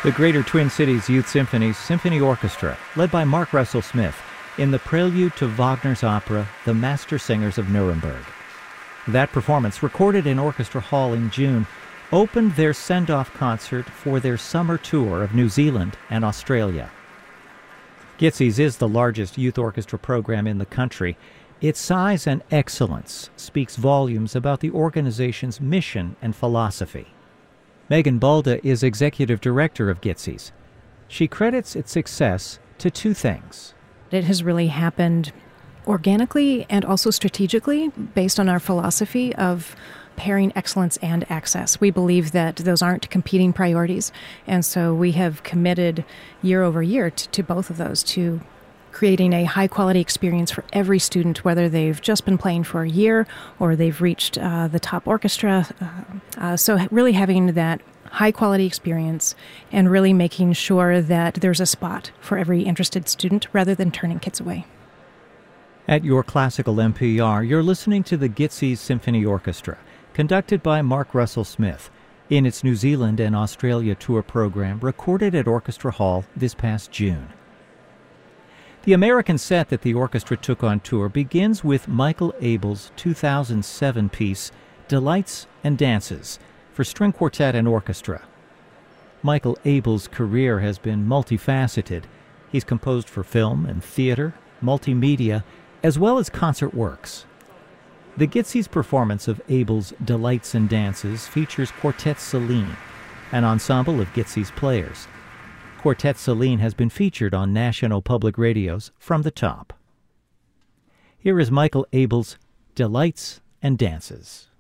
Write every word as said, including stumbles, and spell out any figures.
The Greater Twin Cities Youth Symphony's Symphony Orchestra, led by Mark Russell Smith, in the prelude to Wagner's opera, The Master Singers of Nuremberg. That performance, recorded in Orchestra Hall in June, opened their send-off concert for their summer tour of New Zealand and Australia. Gitsy's is the largest youth orchestra program in the country. Its size and excellence speaks volumes about the organization's mission and philosophy. Megan Balda is executive director of Gitsy's. She credits its success to two things. It has really happened organically and also strategically based on our philosophy of pairing excellence and access. We believe that those aren't competing priorities, and so we have committed year over year to, to both of those, to creating a high-quality experience for every student, whether they've just been playing for a year or they've reached uh, the top orchestra. Uh, uh, so really having that high-quality experience and really making sure that there's a spot for every interested student rather than turning kids away. At your classical N P R, you're listening to the Gitsy's Symphony Orchestra, conducted by Mark Russell Smith, in its New Zealand and Australia tour program recorded at Orchestra Hall this past June. The American set that the orchestra took on tour begins with Michael Abels' two thousand seven piece, Delights and Dances, for string quartet and orchestra. Michael Abels' career has been multifaceted. He's composed for film and theater, multimedia, as well as concert works. The Gitsy's performance of Abels' Delights and Dances features Quartet Celine, an ensemble of Gitsy's players. Quartet Celine has been featured on National Public Radio's From the Top. Here is Michael Abels' Delights and Dances.